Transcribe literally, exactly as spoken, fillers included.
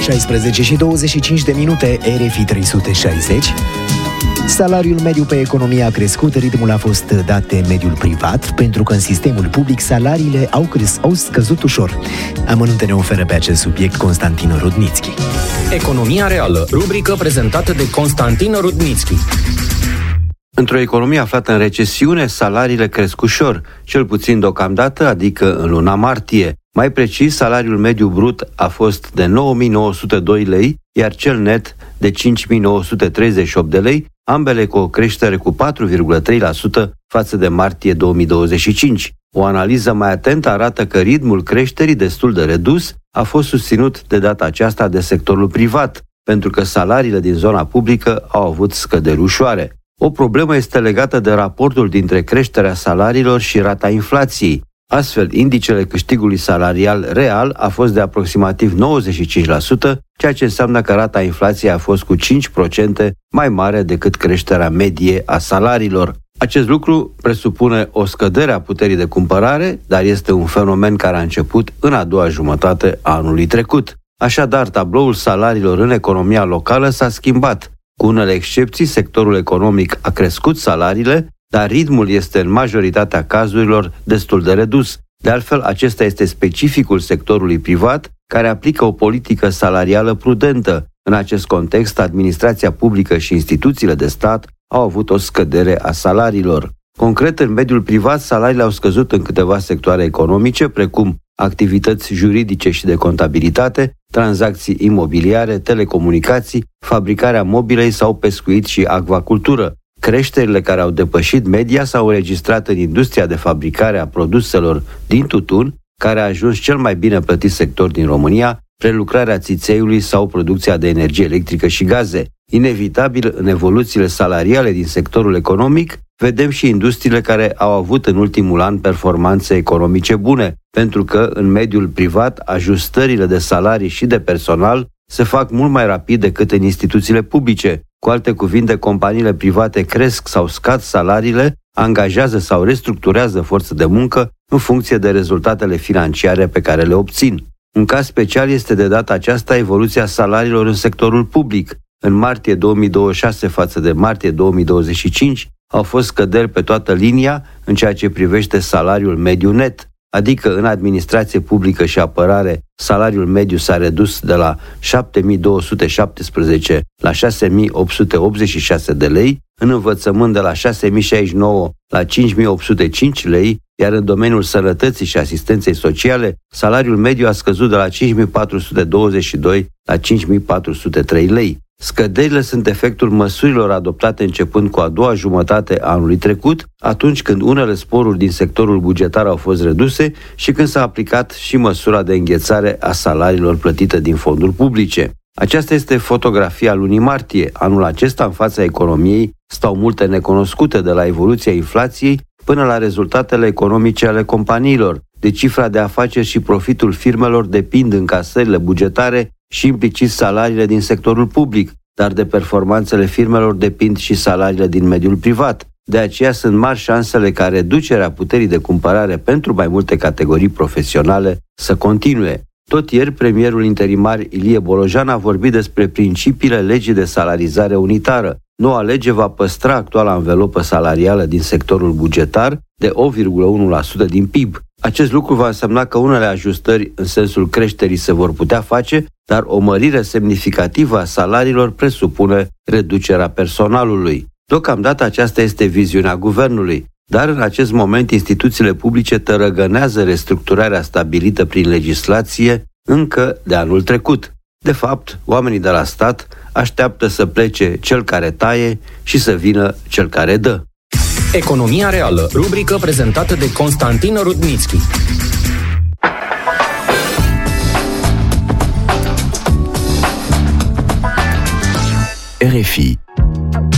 șaisprezece și douăzeci și cinci de minute, R F I trei sute șaizeci. Salariul mediu pe economie a crescut, ritmul a fost dat de mediul privat, pentru că în sistemul public salariile au, cres- au scăzut ușor. Amănunte ne oferă pe acest subiect Constantin Rudnițchi. Economia reală, rubrică prezentată de Constantin Rudnițchi. Într-o economie aflată în recesiune, salariile cresc ușor, cel puțin deocamdată, adică în luna martie. Mai precis, salariul mediu brut a fost de nouă mii nouă sute doi lei, iar cel net de cinci mii nouă sute treizeci și opt de lei, ambele cu o creștere cu patru virgulă trei la sută față de martie două mii douăzeci și cinci. O analiză mai atentă arată că ritmul creșterii, destul de redus, a fost susținut de data aceasta de sectorul privat, pentru că salariile din zona publică au avut scăderi ușoare. O problemă este legată de raportul dintre creșterea salariilor și rata inflației. Astfel, indicele câștigului salarial real a fost de aproximativ nouăzeci și cinci la sută, ceea ce înseamnă că rata inflației a fost cu cinci la sută mai mare decât creșterea medie a salariilor. Acest lucru presupune o scădere a puterii de cumpărare, dar este un fenomen care a început în a doua jumătate a anului trecut. Așadar, tabloul salariilor în economia locală s-a schimbat. Cu unele excepții, sectorul economic a crescut salariile, dar ritmul este în majoritatea cazurilor destul de redus. De altfel, acesta este specificul sectorului privat, care aplică o politică salarială prudentă. În acest context, administrația publică și instituțiile de stat au avut o scădere a salariilor. Concret, în mediul privat, salariile au scăzut în câteva sectoare economice, precum activități juridice și de contabilitate, tranzacții imobiliare, telecomunicații, fabricarea mobilei sau pescuit și acvacultură. Creșterile care au depășit media s-au înregistrat în industria de fabricare a produselor din tutun, care a ajuns cel mai bine plătit sector din România, prelucrarea țițeiului sau producția de energie electrică și gaze. Inevitabil, în evoluțiile salariale din sectorul economic, vedem și industriile care au avut în ultimul an performanțe economice bune, pentru că în mediul privat ajustările de salarii și de personal se fac mult mai rapid decât în instituțiile publice. Cu alte cuvinte, companiile private cresc sau scad salariile, angajează sau restructurează forță de muncă în funcție de rezultatele financiare pe care le obțin. Un caz special este de data aceasta evoluția salariilor în sectorul public. În martie două mii douăzeci și șase față de martie două mii douăzeci și cinci au fost scăderi pe toată linia în ceea ce privește salariul mediu net, adică în administrație publică și apărare, salariul mediu s-a redus de la șapte mii două sute șaptesprezece la șase mii opt sute optzeci și șase de lei, în învățământ de la șase mii șaizeci și nouă la cinci mii opt sute cinci lei, iar în domeniul sănătății și asistenței sociale, salariul mediu a scăzut de la cinci mii patru sute douăzeci și doi la cinci mii patru sute trei lei. Scăderile sunt efectul măsurilor adoptate începând cu a doua jumătate a anului trecut, atunci când unele sporuri din sectorul bugetar au fost reduse și când s-a aplicat și măsura de înghețare a salariilor plătite din fonduri publice. Aceasta este fotografia lunii martie. Anul acesta, în fața economiei, stau multe necunoscute, de la evoluția inflației până la rezultatele economice ale companiilor. De cifra de afaceri și profitul firmelor depind încasările bugetare și implicit salariile din sectorul public, dar de performanțele firmelor depind și salariile din mediul privat. De aceea sunt mari șansele ca reducerea puterii de cumpărare pentru mai multe categorii profesionale să continue. Tot ieri, premierul interimar Ilie Bolojan a vorbit despre principiile legii de salarizare unitară. Noua lege va păstra actuala anvelopă salarială din sectorul bugetar de opt virgulă unu la sută din P I B. Acest lucru va însemna că unele ajustări în sensul creșterii se vor putea face, dar o mărire semnificativă a salariilor presupune reducerea personalului. Deocamdată aceasta este viziunea guvernului, dar în acest moment instituțiile publice tărăgănează restructurarea stabilită prin legislație încă de anul trecut. De fapt, oamenii de la stat așteaptă să plece cel care taie și să vină cel care dă. Economia reală, rubrică prezentată de Constantin Rudnițchi. R F I